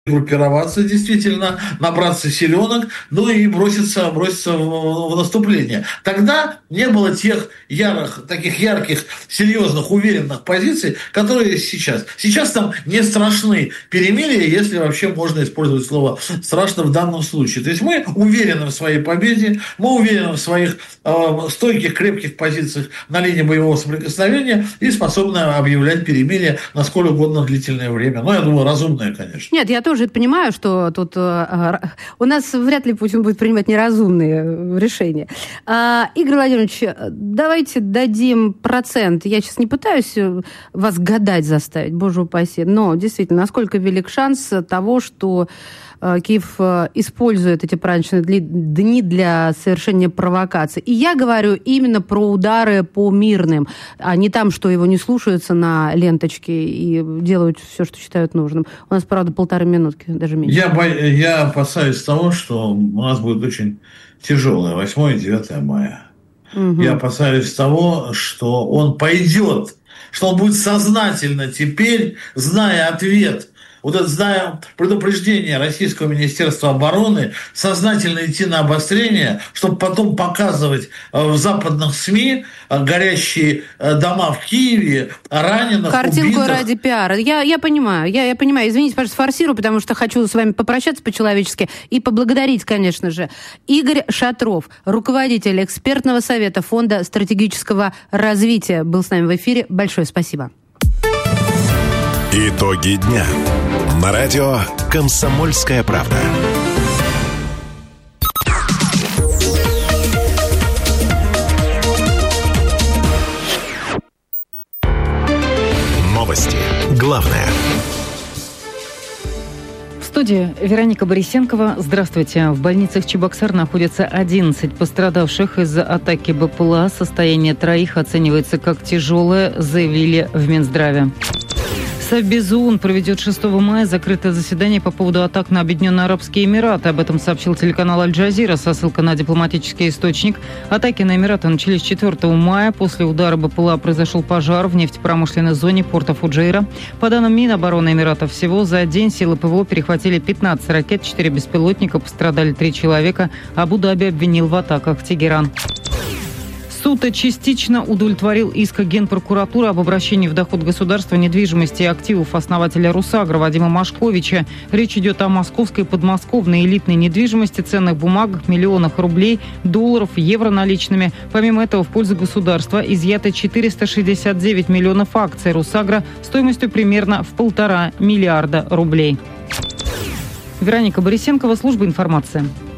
группироваться, действительно, набраться силенок, ну и броситься в наступление. Тогда не было тех таких ярких, серьезных, уверенных позиций, которые сейчас. Сейчас там не страшны перемирия, если вообще можно использовать слово «страшно» в данном случае. То есть мы уверены в своей победе, мы уверены в своих стойких, крепких позициях на линии боевого соприкосновения и способны объявлять перемирие на сколь угодно длительное время. Ну, я думаю, разумное, конечно. Нет, я тоже понимаю, что тут у нас вряд ли Путин будет принимать неразумные решения. Игорь Владимирович, давайте дадим процент. Я сейчас не пытаюсь вас гадать заставить, боже упаси, но действительно, насколько велик шанс того, что Киев использует эти праздничные дни для совершения провокаций. И я говорю именно про удары по мирным, а не там, что его не слушаются на ленточке и делают все, что считают нужным. У нас, правда, 1,5 минутки, даже меньше. Я опасаюсь того, что у нас будет очень тяжелое 8 и 9 мая. Угу. Я опасаюсь того, что он пойдет, что он будет сознательно теперь, зная ответ, зная предупреждение Российского Министерства обороны, сознательно идти на обострение, чтобы потом показывать в западных СМИ горящие дома в Киеве, раненых, картинку убитых. Ради пиара. Я понимаю. Я понимаю. Извините, пожалуйста, форсирую, потому что хочу с вами попрощаться по-человечески и поблагодарить, конечно же. Игорь Шатров, руководитель экспертного совета Фонда стратегического развития, был с нами в эфире. Большое спасибо. Итоги дня. На радио «Комсомольская правда». Новости. Главное. В студии Вероника Борисенкова. Здравствуйте. В больницах Чебоксар находится 11 пострадавших из-за атаки БПЛА. Состояние 3 оценивается как тяжелое, заявили в Минздраве. Совбезу ООН проведет 6 мая закрытое заседание по поводу атак на Объединенные Арабские Эмираты. Об этом сообщил телеканал «Аль-Джазира» со ссылкой на дипломатический источник. Атаки на Эмираты начались 4 мая. После удара БПЛА произошел пожар в нефтепромышленной зоне порта Фуджейра. По данным Минобороны Эмиратов, всего за день силы ПВО перехватили 15 ракет, 4 беспилотника, пострадали 3 человека. Абу-Даби обвинил в атаках Тегеран. Суд частично удовлетворил иск Генпрокуратуры об обращении в доход государства недвижимости и активов основателя «Русагра» Вадима Машковича. Речь идет о московской подмосковной элитной недвижимости, ценных бумагах, миллионах рублей, долларов, евро наличными. Помимо этого, в пользу государства изъято 469 миллионов акций «Русагра» стоимостью примерно в 1,5 миллиарда рублей. Вероника Борисенкова, служба информации.